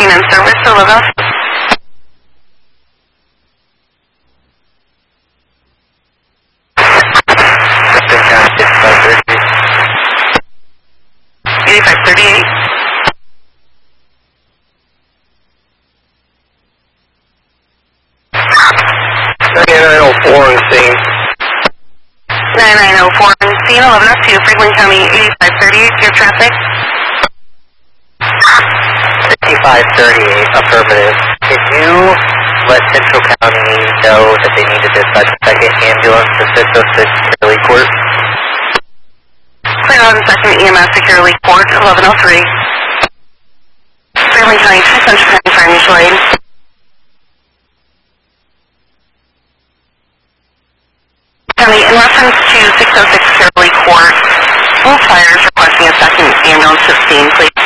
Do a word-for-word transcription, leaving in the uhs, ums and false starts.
fourteen in service, eleven oh two. eighty-five thirty-eight. ninety-nine oh four in scene. ninety-nine oh four in scene, eleven oh two, Franklin County, eighty-five thirty-eight, your traffic. fifty-five thirty-eight, affirmative. Can you let Central County know that they need to dispatch a second ambulance to six oh six Curly Court? Clear out in second E M S to Curly Court, eleven oh three. Franklin County, Central County Fire Mutual Aid. County, in reference to six oh six Curly Court, both fires requesting a second ambulance to the scene, please.